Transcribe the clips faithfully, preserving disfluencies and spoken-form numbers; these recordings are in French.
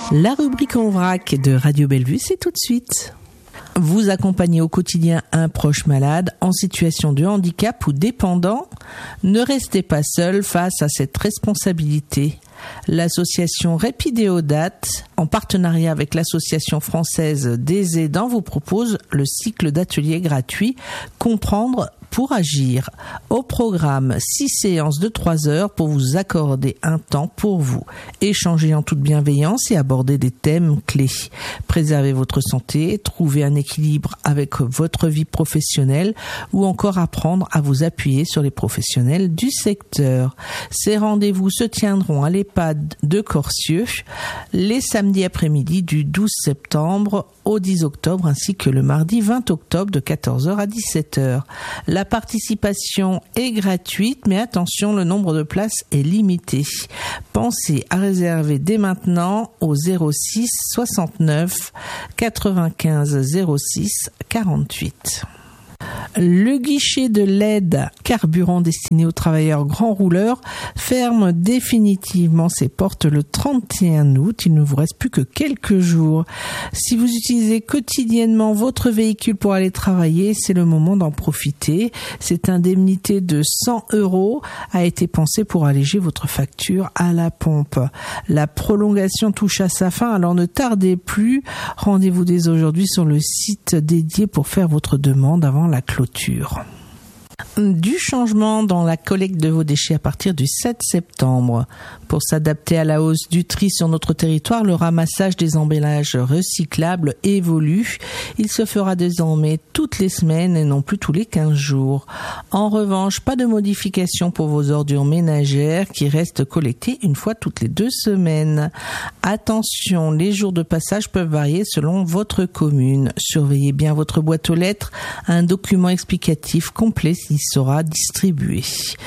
La rubrique en vrac de Radio Bellevue, c'est tout de suite. Vous accompagnez au quotidien un proche malade en situation de handicap ou dépendant. Ne restez pas seul face à cette responsabilité. L'association Répidéodate, en partenariat avec l'association française des aidants, vous propose le cycle d'ateliers gratuits Comprendre pour agir. Au programme, six séances de trois heures pour vous accorder un temps pour vous. Échanger en toute bienveillance et aborder des thèmes clés. Préserver votre santé, trouver un équilibre avec votre vie professionnelle ou encore apprendre à vous appuyer sur les professionnels du secteur. Ces rendez-vous se tiendront à l'EHPAD de Corcieux les samedis après-midi du douze septembre au dix octobre ainsi que le mardi vingt octobre de quatorze heures à dix-sept heures. La participation est gratuite, mais attention, le nombre de places est limité. Pensez à réserver dès maintenant au zéro six soixante-neuf quatre-vingt-quinze zéro six quarante-huit. Le guichet de l'aide carburant destiné aux travailleurs grands rouleurs ferme définitivement ses portes le trente et un août. Il ne vous reste plus que quelques jours. Si vous utilisez quotidiennement votre véhicule pour aller travailler, c'est le moment d'en profiter. Cette indemnité de cent euros a été pensée pour alléger votre facture à la pompe. La prolongation touche à sa fin, alors ne tardez plus. Rendez-vous dès aujourd'hui sur le site dédié pour faire votre demande avant la clôture. Du changement dans la collecte de vos déchets à partir du sept septembre. Pour s'adapter à la hausse du tri sur notre territoire, le ramassage des emballages recyclables évolue. Il se fera désormais toutes les semaines et non plus tous les quinze jours. En revanche, pas de modification pour vos ordures ménagères qui restent collectées une fois toutes les deux semaines. Attention, les jours de passage peuvent varier selon votre commune. Surveillez bien votre boîte aux lettres. Un document explicatif complet y sera distribué.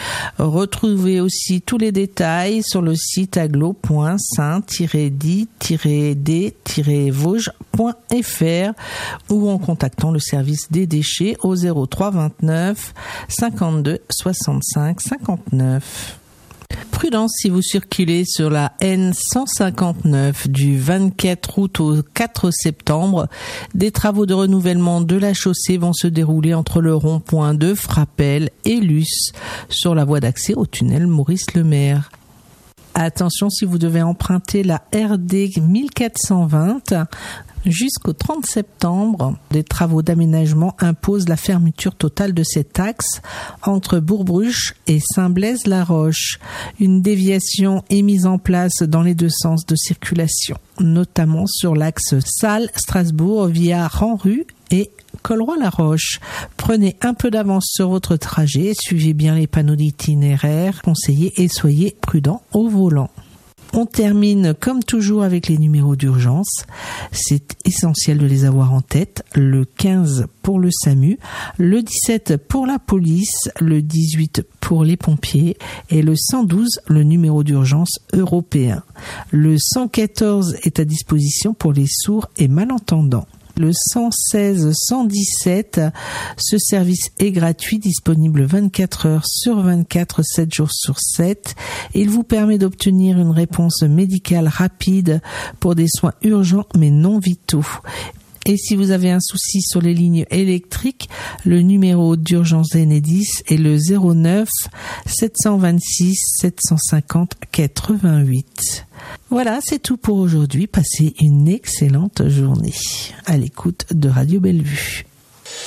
Retrouvez aussi tous les détails sur le site agglo point saint tiret dit tiret d tiret vosges point f r ou en contactant le service des déchets au zéro trois vingt-neuf cinquante-deux soixante-cinq cinquante-neuf. Prudence si vous circulez sur la N cent cinquante-neuf du vingt-quatre août au quatre septembre. Des travaux de renouvellement de la chaussée vont se dérouler entre le rond-point de Frappel et Luce sur la voie d'accès au tunnel Maurice-Lemaire. Attention si vous devez emprunter la R D mille quatre cent vingt. Jusqu'au trente septembre, des travaux d'aménagement imposent la fermeture totale de cet axe entre Bourg-Bruche et Saint-Blaise-la-Roche. Une déviation est mise en place dans les deux sens de circulation, notamment sur l'axe Salles-Strasbourg via Ranru et Colroy-la-Roche. Prenez un peu d'avance sur votre trajet, suivez bien les panneaux d'itinéraire conseillés et soyez prudent au volant. On termine comme toujours avec les numéros d'urgence. C'est essentiel de les avoir en tête. Le quinze pour le SAMU, le dix-sept pour la police, le dix-huit pour les pompiers et le cent douze, le numéro d'urgence européen. Le cent quatorze est à disposition pour les sourds et malentendants. Le cent seize cent dix-sept, ce service est gratuit, disponible vingt-quatre heures sur vingt-quatre, sept jours sur sept. Il vous permet d'obtenir une réponse médicale rapide pour des soins urgents mais non vitaux. Et si vous avez un souci sur les lignes électriques, le numéro d'urgence Enedis est le zéro neuf sept cent vingt-six sept cent cinquante quatre-vingt-huit. Voilà, c'est tout pour aujourd'hui. Passez une excellente journée à l'écoute de Radio Bellevue.